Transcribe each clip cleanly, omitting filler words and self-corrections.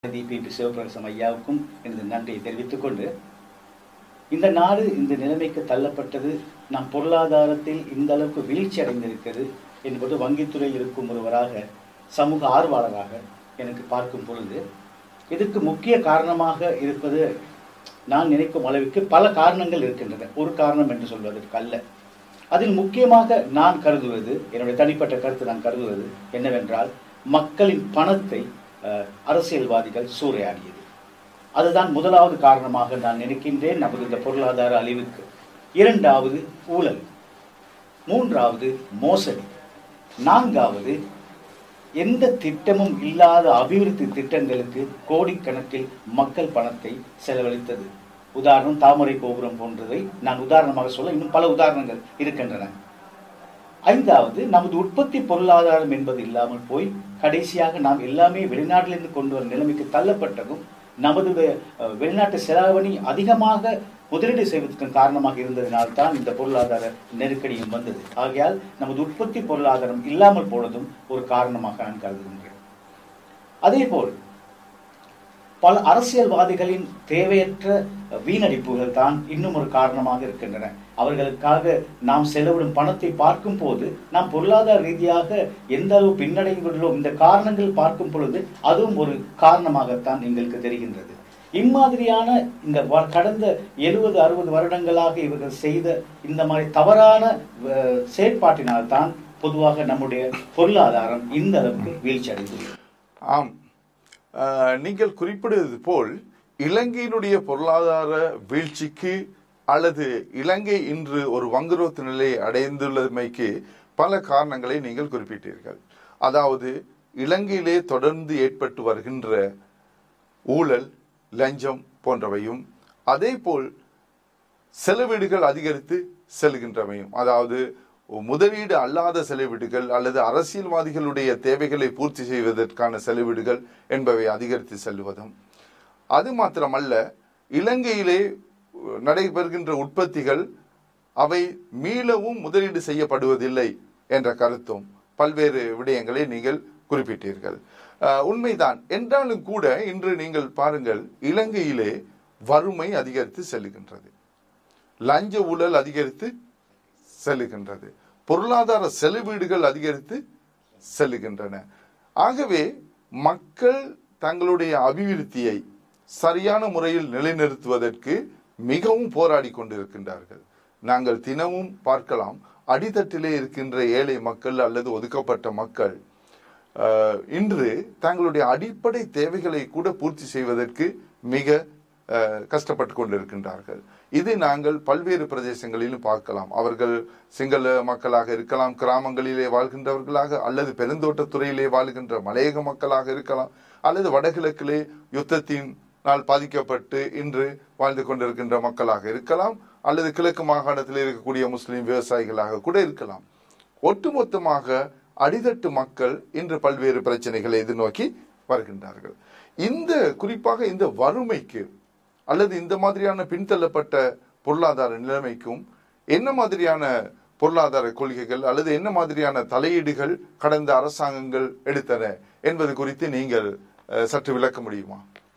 DPP Sivaprakasam ஐயாவுக்கும் எனது நன்றியை தெரிவித்துக் கொண்டு, இந்த நாடு இந்த நிலைமைக்கு தள்ளப்பட்டது நம் பொருளாதாரத்தில் இந்த அளவுக்கு வீழ்ச்சி அடைந்திருக்கிறது என்பது வங்கித்துறையில் இருக்கும் ஒருவராக, சமூக ஆர்வலராக எனக்கு பார்க்கும் பொழுது, இதற்கு முக்கிய காரணமாக இருப்பது நான் நினைக்கும் அளவுக்கு பல காரணங்கள் இருக்கின்றன. ஒரு காரணம் என்று சொல்வதற்கு அல்ல. அதில் முக்கியமாக நான் கருதுவது, என்னுடைய தனிப்பட்ட கருத்து நான் கருதுவது என்னவென்றால், மக்களின் பணத்தை அரசியல்வாதிகள் சூறையாடியது. அதுதான் முதலாவது காரணமாக நான் நினைக்கின்றேன் நமது இந்த பொருளாதார அழிவுக்கு. இரண்டாவது ஊழல், மூன்றாவது மோசடி, நான்காவது எந்த திட்டமும் இல்லாத அபிவிருத்தி திட்டங்களுக்கு கோடிக்கணக்கில் மக்கள் பணத்தை செலவழித்தது. உதாரணம் தாமரை கோபுரம் போன்றதை நான் உதாரணமாக சொல்ல இன்னும் பல உதாரணங்கள் இருக்கின்றன. ஐந்தாவது, நமது உற்பத்தி பொருளாதாரம் என்பது இல்லாமல் போய் கடைசியாக நாம் எல்லாமே வெளிநாட்டிலிருந்து கொண்டு வரும் நிலைமைக்கு தள்ளப்பட்டதும், நமது வெளிநாட்டு செலாவணி அதிகமாக முதலீடு செய்வதற்கு காரணமாக இருந்ததினால்தான் இந்த பொருளாதார நெருக்கடியும் வந்தது. ஆகையால் நமது உற்பத்தி பொருளாதாரம் இல்லாமல் போனதும் ஒரு காரணமாக நான் கருதுகின்றேன். அதேபோல் பல அரசியல்வாதிகளின் தேவையற்ற வீணடிப்புகள் தான் இன்னும் ஒரு காரணமாக இருக்கின்றன. அவர்களுக்காக நாம் செலவிடும் பணத்தை பார்க்கும் போது நாம் பொருளாதார ரீதியாக எந்த அளவு பின்னடைந்துள்ளோம், இந்த காரணங்கள் பார்க்கும் பொழுது அதுவும் ஒரு காரணமாகத்தான் எங்களுக்கு தெரிகின்றது. இம்மாதிரியான இந்த கடந்த 70-60 வருடங்களாக இவர்கள் செய்த இந்த மாதிரி தவறான செயற்பாட்டினால்தான் பொதுவாக நம்முடைய பொருளாதாரம் இந்த அளவுக்கு வீழ்ச்சி அடைந்துள்ளது. ஆம், நீங்கள் குறிப்பிடுவது போல் இலங்கையினுடைய பொருளாதார வீழ்ச்சிக்கு அல்லது இலங்கை இன்று ஒரு வங்குரோத்து நிலையை அடைந்துள்ளமைக்கு பல காரணங்களை நீங்கள் குறிப்பிட்டீர்கள். அதாவது இலங்கையிலே தொடர்ந்து ஏற்பட்டு வருகின்ற ஊழல், லஞ்சம் போன்றவையும், அதே போல் செலவீடுகள் அதிகரித்து செல்கின்றமையும், அதாவது முதலீடு அல்லாத செலவீடுகள் அல்லது அரசியல்வாதிகளுடைய தேவைகளை பூர்த்தி செய்வதற்கான செலவீடுகள் என்பவை அதிகரித்து செல்வதும், அது மாத்திரமல்ல இலங்கையிலே நடைபெறுகின்ற உற்பத்திகள் அவை மீளவும் முதலீடு செய்யப்படுவதில்லை என்ற கருத்தும் பல்வேறு விடயங்களை நீங்கள் குறிப்பிட்டீர்கள். உண்மைதான் என்றாலும் கூட இன்று நீங்கள் பாருங்கள், இலங்கையிலே வறுமை அதிகரித்து செல்லுகின்றது, லஞ்ச ஊழல் அதிகரித்து செல்லுகின்றது, பொருளாதார செலவீடுகள் அதிகரித்து செல்லுகின்றன. ஆகவே மக்கள் தங்களுடைய அபிவிருத்தியை சரியான முறையில் நிலைநிறுத்துவதற்கு மிகவும் போராடி கொண்டிருக்கின்றார்கள். நாங்கள் தினமும் பார்க்கலாம், அடித்தட்டிலே இருக்கின்ற ஏழை மக்கள் அல்லது ஒதுக்கப்பட்ட மக்கள் இன்று தங்களுடைய அடிப்படை தேவைகளை கூட பூர்த்தி செய்வதற்கு மிக கஷ்டப்பட்டு கொண்டிருக்கின்றார்கள். இது நாங்கள் பல்வேறு பிரதேசங்களிலும் பார்க்கலாம். அவர்கள் சிங்கள மக்களாக இருக்கலாம், கிராமங்களிலே வாழ்கின்றவர்களாக, அல்லது பெருந்தோட்டத்துறையிலே வாழ்கின்ற மலையக மக்களாக இருக்கலாம், அல்லது வடகிழக்கிலே யுத்தத்தினால் பாதிக்கப்பட்டு இன்று வாழ்ந்து கொண்டிருக்கின்ற மக்களாக இருக்கலாம், அல்லது கிழக்கு மாகாணத்தில் இருக்கக்கூடிய முஸ்லிம் விவசாயிகளாக கூட இருக்கலாம். ஒட்டுமொத்தமாக அடித்தட்டு மக்கள் இன்று பல்வேறு பிரச்சனைகளை எதிர்நோக்கி வருகின்றார்கள். இந்த குறிப்பாக இந்த வறுமைக்கு அல்லது இந்த மாதிரியான பின்தள்ளப்பட்ட பொருளாதார நிலைமைக்கும் என்ன மாதிரியான பொருளாதார கொள்கைகள் அல்லது என்ன மாதிரியான தலையீடுகள் கடந்த அரசாங்கங்கள் எடுத்தன என்பது குறித்து நீங்கள் சற்று விளக்க முடியுமா?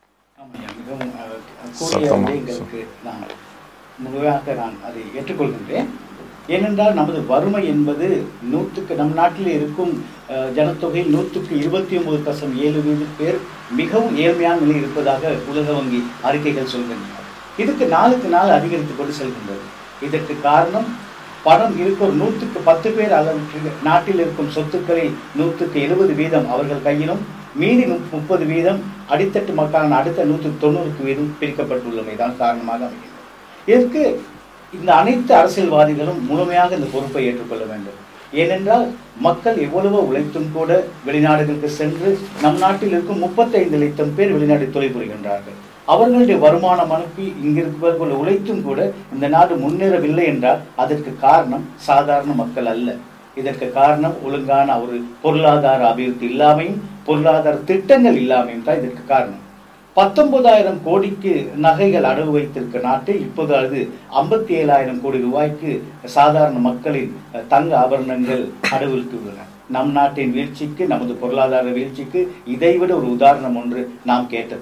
நான் அதை ஏற்றுக்கொள்கின்றேன். ஏனென்றால் நமது வறுமை என்பது நம் நாட்டில் இருக்கும் ஜனத்தொகையில் 129.7% பேர் மிகவும் ஏழ்மையான நிலையில் இருப்பதாக உலக வங்கி அறிக்கைகள் சொல்கின்றன. இதுக்கு நாளுக்கு நாள் அதிகரித்துக் கொண்டு செல்கின்றது. இதற்கு காரணம், பணம் இருக்கும் 110 பேர் அளவுக்கு நாட்டில் இருக்கும் சொத்துக்களில் 170% அவர்கள் கையிலும், மீதி 30% அடித்தட்டு மக்களான அடுத்த 190% பிரிக்கப்பட்டுள்ளமைதான் காரணமாக அமைகிறது. இதற்கு இந்த அனைத்து அரசியல்வாதிகளும் முழுமையாக இந்த பொறுப்பை ஏற்றுக்கொள்ள வேண்டும். ஏனென்றால் மக்கள் எவ்வளவோ உழைத்தும் கூட வெளிநாடுகளுக்கு சென்று நம் நாட்டில் இருக்கும் 35 லட்சம் பேர் வெளிநாடு தொழில் புரிகின்றார்கள். அவர்களுடைய வருமானம் அனுப்பி இங்கிருப்பவர்கள் உழைத்தும் கூட இந்த நாடு முன்னேறவில்லை என்றால் அதற்கு காரணம் சாதாரண மக்கள் அல்ல. இதற்கு காரணம் ஒழுங்கான ஒரு பொருளாதார அபிவிருத்தி இல்லாமையும் பொருளாதார திட்டங்கள் இல்லாமையும் தான் இதற்கு காரணம். 19,000 கோடிக்கு நகைகள் அடகு வைத்திருக்க நாட்டில் இப்போது அது 57,000 கோடி ரூபாய்க்கு சாதாரண மக்களின் தங்க ஆபரணங்கள் அடகுக்கு உள்ளன. நம் நாட்டின் வீழ்ச்சிக்கு, நமது பொருளாதார வீழ்ச்சிக்கு இதைவிட ஒரு உதாரணம் ஒன்று நாம் கேட்டது.